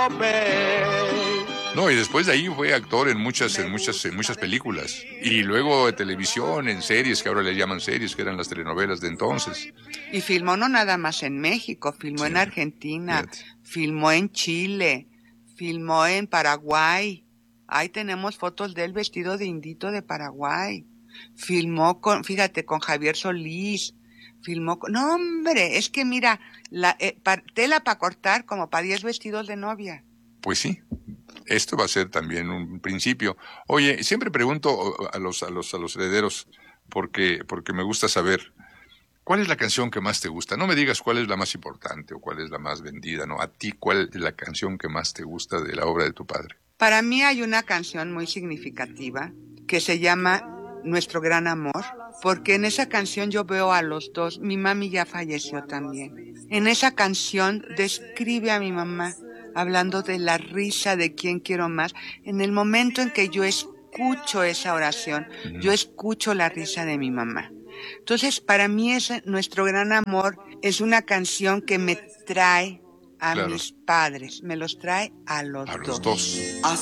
No, y después de ahí fue actor en muchas películas. Y luego de televisión, en series, que ahora le llaman series, que eran las telenovelas de entonces. Y filmó no nada más en México, filmó en Argentina, Fíjate. filmó en Chile, filmó en Paraguay. Ahí tenemos fotos de él vestido de indito de Paraguay. Filmó fíjate, con Javier Solís. No, hombre, es que mira, tela para cortar como para 10 vestidos de novia. Pues sí, esto va a ser también un principio. Oye, siempre pregunto a los herederos, porque me gusta saber, ¿cuál es la canción que más te gusta? No me digas cuál es la más importante o cuál es la más vendida, no. A ti, ¿cuál es la canción que más te gusta de la obra de tu padre? Para mí hay una canción muy significativa que se llama Nuestro Gran Amor, porque en esa canción yo veo a los dos. Mi mami ya falleció también. En esa canción describe a mi mamá hablando de la risa de quién quiero más. En el momento en que yo escucho esa oración, yo escucho la risa de mi mamá. Entonces, para mí Nuestro Gran Amor es una canción que me trae a mis padres, me los trae a los dos.